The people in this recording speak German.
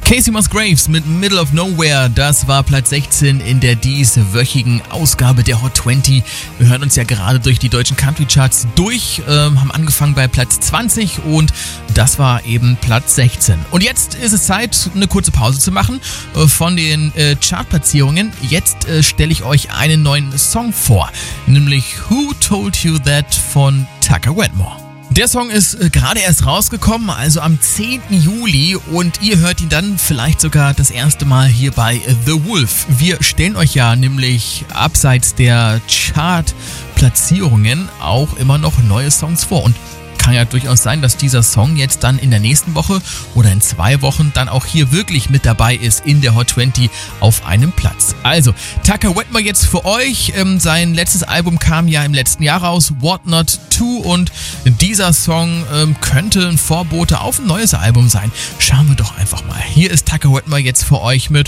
Casey Musgraves mit Middle of Nowhere, das war Platz 16 in der dieswöchigen Ausgabe der Hot 20. Wir hören uns ja gerade durch die deutschen Country Charts durch, haben angefangen bei Platz 20 und das war eben Platz 16. Und jetzt ist es Zeit, eine kurze Pause zu machen von den Chartplatzierungen. Jetzt stelle ich euch einen neuen Song vor, nämlich Who Told You That von Tucker Wetmore. Der Song ist gerade erst rausgekommen, also am 10. Juli und ihr hört ihn dann vielleicht sogar das erste Mal hier bei The Wolf. Wir stellen euch ja nämlich abseits der Chartplatzierungen auch immer noch neue Songs vor und kann ja durchaus sein, dass dieser Song jetzt dann in der nächsten Woche oder in 2 Wochen dann auch hier wirklich mit dabei ist in der Hot 20 auf einem Platz. Also, Tucker Wetmore jetzt für euch. Sein letztes Album kam ja im letzten Jahr raus, What Not To, und dieser Song könnte ein Vorbote auf ein neues Album sein. Schauen wir doch einfach mal. Hier ist Tucker Wetmore jetzt für euch mit